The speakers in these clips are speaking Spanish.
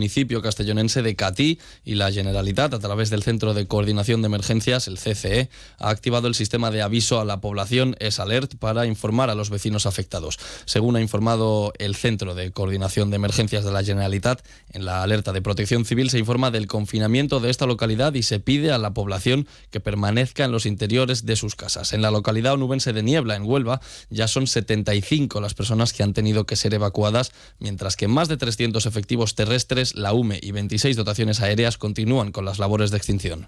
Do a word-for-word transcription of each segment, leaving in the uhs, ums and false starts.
municipio castellonense de Catí y la Generalitat, a través del Centro de Coordinación de Emergencias, el C C E, ha activado el sistema de aviso a la población S-Alert para informar a los vecinos afectados. Según ha informado el Centro de Coordinación de Emergencias de la Generalitat, en la alerta de Protección Civil se informa del confinamiento de esta localidad y se pide a la población que permanezca en los interiores de sus casas. En la localidad onubense de Niebla, en Huelva, ya son setenta y cinco las personas que han tenido que ser evacuadas, mientras que más de trescientos efectivos terrestres, la U M E y veintiséis dotaciones aéreas continúan con las labores de extinción.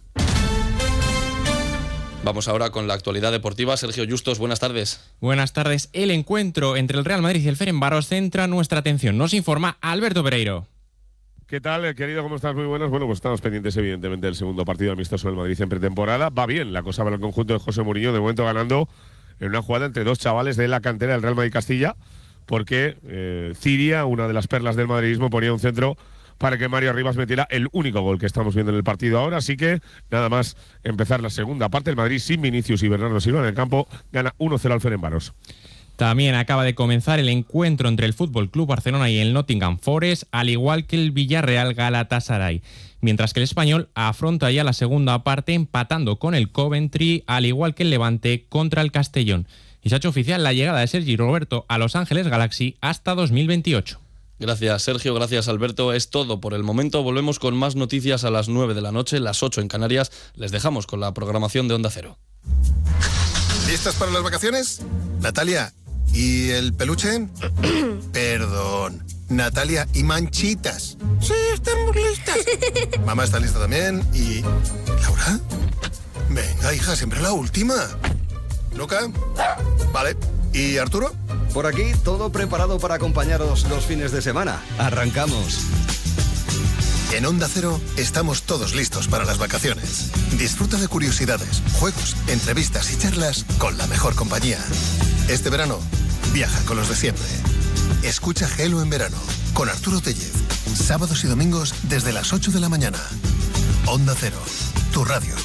Vamos ahora con la actualidad deportiva. Sergio Justos, buenas tardes. Buenas tardes. El encuentro entre el Real Madrid y el Ferencváros centra nuestra atención. Nos informa Alberto Pereiro. ¿Qué tal, querido? ¿Cómo estás? Muy buenos. Bueno, pues estamos pendientes, evidentemente, del segundo partido amistoso del Madrid en pretemporada. Va bien la cosa para el conjunto de José Mourinho, de momento ganando en una jugada entre dos chavales de la cantera del Real Madrid Castilla, porque eh, Ciria, una de las perlas del madridismo, ponía un centro para que Mario Rivas metiera el único gol que estamos viendo en el partido ahora. Así que nada más empezar la segunda parte, el Madrid sin Vinicius y Bernardo Silva en el campo gana uno cero al Ferencváros. También acaba de comenzar el encuentro entre el F C Barcelona y el Nottingham Forest, al igual que el Villarreal Galatasaray, mientras que el Español afronta ya la segunda parte empatando con el Coventry, al igual que el Levante contra el Castellón. Y se ha hecho oficial la llegada de Sergi Roberto a Los Ángeles Galaxy hasta dos mil veintiocho. Gracias, Sergio. Gracias, Alberto. Es todo por el momento. Volvemos con más noticias a las nueve de la noche, las ocho en Canarias. Les dejamos con la programación de Onda Cero. ¿Listas para las vacaciones? Natalia, ¿y el peluche? Perdón. Natalia, ¿y Manchitas? Sí, estamos listas. Mamá está lista también. ¿Y Laura? Venga, hija, siempre la última. ¿Luca? Vale. ¿Y Arturo? Por aquí, todo preparado para acompañaros los fines de semana. ¡Arrancamos! En Onda Cero estamos todos listos para las vacaciones. Disfruta de curiosidades, juegos, entrevistas y charlas con la mejor compañía. Este verano, viaja con los de siempre. Escucha Gelo en verano con Arturo Tellez. Sábados y domingos desde las ocho de la mañana. Onda Cero, tu radio.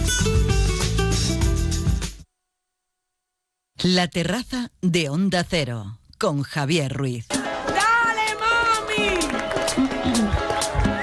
La terraza de Onda Cero con Javier Ruiz. ¡Dale, mami!